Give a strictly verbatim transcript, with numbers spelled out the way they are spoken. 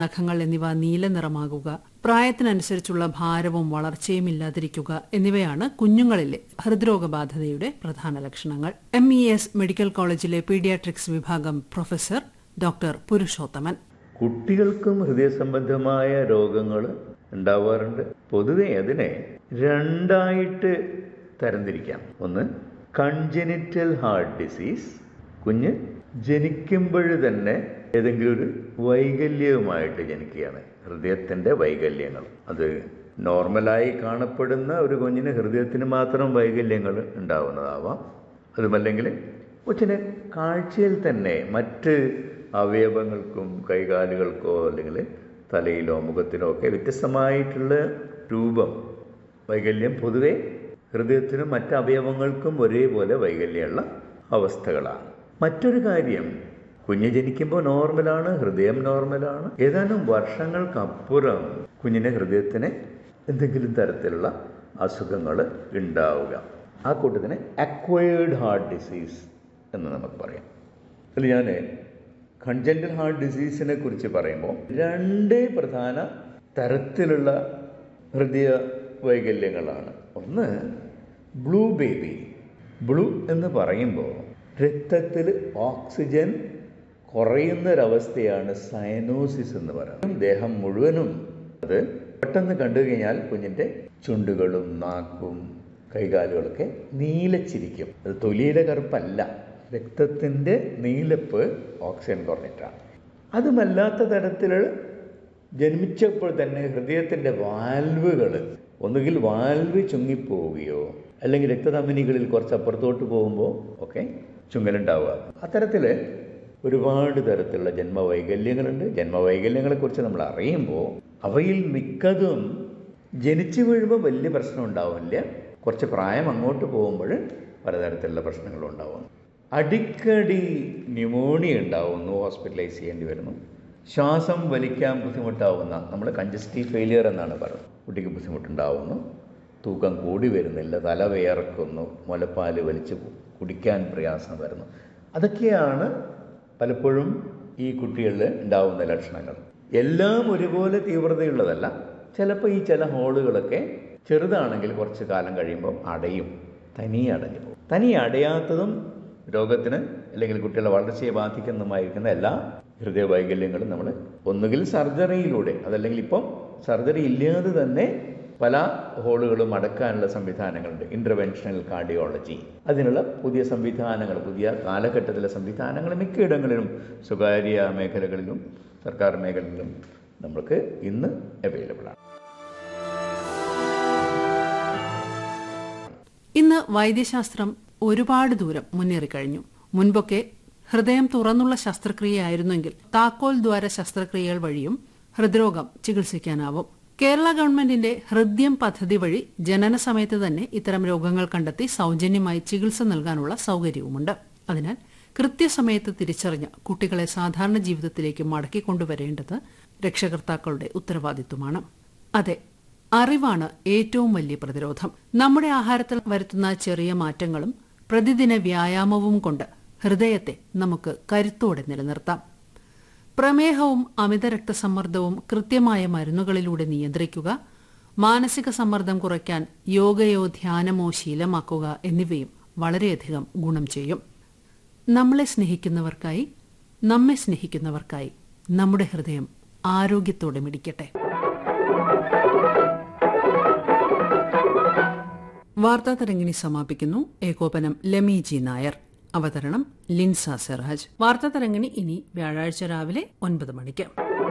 നഖങ്ങൾ എന്നിവ നീല നിറമാകുക, പ്രായത്തിനനുസരിച്ചുള്ള ഭാരവും വളർച്ചയും ഇല്ലാതിരിക്കുക എന്നിവയാണ് കുഞ്ഞുങ്ങളിലെ ഹൃദ്രോഗബാധയുടെ പ്രധാന ലക്ഷണങ്ങൾ. എം ഇ എസ് മെഡിക്കൽ കോളേജിലെ പീഡിയാട്രിക്സ് വിഭാഗം പ്രൊഫസർ ഡോക്ടർ പുരുഷോത്തമൻ. കുട്ടികൾക്കും ഹൃദയ സംബന്ധമായ രോഗങ്ങൾ ഉണ്ടാവാറുണ്ട്. പൊതുവെ അതിനെ രണ്ടായിട്ട് തരംതിരിക്കാം. ഒന്ന് കൺജനിറ്റൽ ഹാർട്ട് ഡിസീസ്, കുഞ്ഞ് ജനിക്കുമ്പോൾ തന്നെ ഏതെങ്കിലും ഒരു വൈകല്യവുമായിട്ട് ജനിക്കുകയാണ്. ഹൃദയത്തിൻ്റെ വൈകല്യങ്ങൾ, അത് നോർമലായി കാണപ്പെടുന്ന ഒരു കുഞ്ഞിന് ഹൃദയത്തിന് മാത്രം വൈകല്യങ്ങൾ ഉണ്ടാവുന്നതാവാം. അതുമല്ലെങ്കിൽ കൊച്ചിന് കാഴ്ചയിൽ തന്നെ മറ്റ് അവയവങ്ങൾക്കും കൈകാലുകൾക്കോ അല്ലെങ്കിൽ തലയിലോ മുഖത്തിനോ ഒക്കെ വ്യത്യസ്തമായിട്ടുള്ള രൂപം വൈകല്യം പൊതുവെ ഹൃദയത്തിനും മറ്റ് അവയവങ്ങൾക്കും ഒരേപോലെ വൈകല്യമുള്ള അവസ്ഥകളാണ്. മറ്റൊരു കാര്യം, കുഞ്ഞ് ജനിക്കുമ്പോൾ നോർമലാണ്, ഹൃദയം നോർമലാണ്. ഏതാനും വർഷങ്ങൾക്കപ്പുറം കുഞ്ഞിൻ്റെ ഹൃദയത്തിന് എന്തെങ്കിലും തരത്തിലുള്ള അസുഖങ്ങൾ ഉണ്ടാവുക. ആ കൂട്ടത്തിന് അക്വയേർഡ് ഹാർട്ട് ഡിസീസ് എന്ന് നമുക്ക് പറയാം. അതിൽ ഞാൻ കൺജന്റൽ ഹാർട്ട് ഡിസീസിനെ കുറിച്ച് പറയുമ്പോൾ രണ്ട് പ്രധാന തരത്തിലുള്ള ഹൃദയ വൈകല്യങ്ങളാണ്. ഒന്ന് ബ്ലൂ ബേബി. ബ്ലൂ എന്ന് പറയുമ്പോൾ രക്തത്തിൽ ഓക്സിജൻ കുറയുന്നൊരവസ്ഥയാണ് സയനോസിസ് എന്ന് പറയുന്നത്. ദേഹം മുഴുവനും അത് പെട്ടെന്ന് കണ്ടു കഴിഞ്ഞാൽ കുഞ്ഞിൻ്റെ ചുണ്ടുകളും നാക്കും കൈകാലുകളൊക്കെ നീലച്ചിരിക്കും. അത് തൊലിയുടെ കറുപ്പല്ല, രക്തത്തിൻ്റെ നീലപ്പ് ഓക്സിജൻ കുറഞ്ഞിട്ടാണ്. അതുമല്ലാത്ത തരത്തിൽ ജന്മിച്ചപ്പോൾ തന്നെ ഹൃദയത്തിൻ്റെ വാൽവുകൾ ഒന്നുകിൽ വാൽവ് ചുങ്ങിപ്പോവുകയോ അല്ലെങ്കിൽ രക്തധമനികളിൽ കുറച്ച് അപ്പുറത്തോട്ട് പോകുമ്പോൾ ഒക്കെ ചുങ്ങലുണ്ടാവുക. അത്തരത്തിൽ ഒരുപാട് തരത്തിലുള്ള ജന്മവൈകല്യങ്ങളുണ്ട്. ജന്മവൈകല്യങ്ങളെക്കുറിച്ച് നമ്മൾ അറിയുമ്പോൾ അവയിൽ മിക്കതും ജനിച്ചു വീഴുമ്പോൾ വലിയ പ്രശ്നം ഉണ്ടാവില്ല, കുറച്ച് പ്രായം അങ്ങോട്ട് പോകുമ്പോൾ പലതരത്തിലുള്ള പ്രശ്നങ്ങളും ഉണ്ടാവും. അടിക്കടി ന്യൂമോണിയ ഉണ്ടാവുന്നു, ഹോസ്പിറ്റലൈസ് ചെയ്യേണ്ടി വരുന്നു. ശ്വാസം വലിക്കാൻ ബുദ്ധിമുട്ടാവുന്ന, നമ്മൾ കൺജസ്റ്റീവ് ഫെയിലിയർ എന്നാണ് പറയുന്നത്, കുട്ടിക്ക് ബുദ്ധിമുട്ടുണ്ടാവുന്നു. തൂക്കം കൂടി വരുന്നില്ല, തല വിയർക്കുന്നു, മുലപ്പാൽ വലിച്ച് കുടിക്കാൻ പ്രയാസം വരുന്നു. അതൊക്കെയാണ് പലപ്പോഴും ഈ കുട്ടികളിൽ ഉണ്ടാവുന്ന ലക്ഷണങ്ങൾ. എല്ലാം ഒരുപോലെ തീവ്രതയുള്ളതല്ല. ചിലപ്പോൾ ഈ ചില ഹോളുകളൊക്കെ ചെറുതാണെങ്കിൽ കുറച്ച് കാലം കഴിയുമ്പോൾ അടയും, തനിയെ അടഞ്ഞു പോകും. തനിയെ അടയാത്തതും രോഗത്തിന് അല്ലെങ്കിൽ കുട്ടികളുടെ വളർച്ചയെ ബാധിക്കുന്നതുമായിരിക്കുന്ന എല്ലാ ഹൃദയ വൈകല്യങ്ങളും നമ്മൾ ഒന്നുകിൽ സർജറിയിലൂടെ, അതല്ലെങ്കിൽ ഇപ്പം സർജറി ഇല്ലാതെ തന്നെ പല ഹോളുകളും അടക്കാനുള്ള സംവിധാനങ്ങളുണ്ട്. ഇൻ്റർവെൻഷണൽ കാർഡിയോളജി, അതിനുള്ള പുതിയ സംവിധാനങ്ങൾ, പുതിയ കാലഘട്ടത്തിലെ സംവിധാനങ്ങൾ മിക്കയിടങ്ങളിലും സ്വകാര്യ മേഖലകളിലും സർക്കാർ മേഖലകളിലും നമുക്ക് ഇന്ന് അവൈലബിളാണ്. ഇന്ന് വൈദ്യശാസ്ത്രം ഒരുപാട് ദൂരം മുന്നേറിക്കഴിഞ്ഞു. മുൻപൊക്കെ ഹൃദയം തുറന്നുള്ള ശസ്ത്രക്രിയയായിരുന്നെങ്കിൽ താക്കോൽ ദ്വാര ശസ്ത്രക്രിയകൾ വഴിയും ഹൃദ്രോഗം ചികിത്സിക്കാനാവും. കേരള ഗവൺമെന്റിന്റെ ഹൃദ്യം പദ്ധതി വഴി ജനന സമയത്ത് തന്നെ ഇത്തരം രോഗങ്ങൾ കണ്ടെത്തി സൌജന്യമായി ചികിത്സ നൽകാനുള്ള സൌകര്യവുമുണ്ട്. അതിനാൽ കൃത്യസമയത്ത് തിരിച്ചറിഞ്ഞ് കുട്ടികളെ സാധാരണ ജീവിതത്തിലേക്ക് മടക്കിക്കൊണ്ടുവരേണ്ടത് രക്ഷകർത്താക്കളുടെ ഉത്തരവാദിത്വമാണ്. അതെ, അറിവാണ് ഏറ്റവും വലിയ പ്രതിരോധം. നമ്മുടെ ആഹാരത്തിൽ വരുത്തുന്ന ചെറിയ മാറ്റങ്ങളും പ്രതിദിന വ്യായാമവും കൊണ്ട് ഹൃദയത്തെ നമുക്ക് കരുത്തോടെ നിലനിർത്താം. പ്രമേഹവും അമിത രക്തസമ്മർദ്ദവും കൃത്യമായ മരുന്നുകളിലൂടെ നിയന്ത്രിക്കുക, മാനസിക സമ്മർദ്ദം കുറയ്ക്കാൻ യോഗയോ ധ്യാനമോ ശീലമാക്കുക എന്നിവയും വളരെയധികം ഗുണം ചെയ്യും. നമ്മളെ സ്നേഹിക്കുന്നവർക്കായി, നമ്മെ സ്നേഹിക്കുന്നവർക്കായി നമ്മുടെ ഹൃദയം ആരോഗ്യത്തോടെ മിടിക്കട്ടെ. വാർത്താ തരംഗിണി സമാപിക്കുന്നു. ഏകോപനം ലമി ജി നായർ, അവതരണം ലിൻസ സിറാജ്. വാർത്താ തരംഗിണി ഇനി വ്യാഴാഴ്ച രാവിലെ ഒൻപത് മണിക്ക്.